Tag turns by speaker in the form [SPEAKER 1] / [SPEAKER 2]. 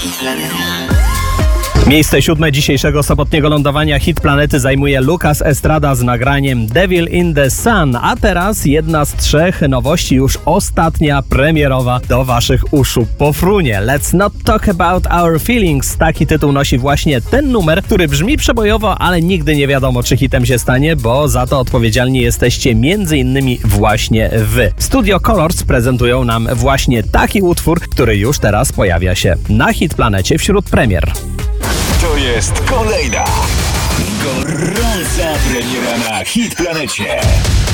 [SPEAKER 1] Miejsce 7 dzisiejszego sobotniego lądowania Hit Planety zajmuje Lucas Estrada z nagraniem Devil in the Sun. A teraz jedna z 3 nowości, już ostatnia, premierowa, do waszych uszu pofrunie. Let's not talk about our feelings. Taki tytuł nosi właśnie ten numer, który brzmi przebojowo, ale nigdy nie wiadomo, czy hitem się stanie, bo za to odpowiedzialni jesteście m.in. właśnie wy. Studio Colors prezentują nam właśnie taki utwór, który już teraz pojawia się na Hit Planecie wśród premier.
[SPEAKER 2] To jest kolejna gorąca premiera na Hit Planecie.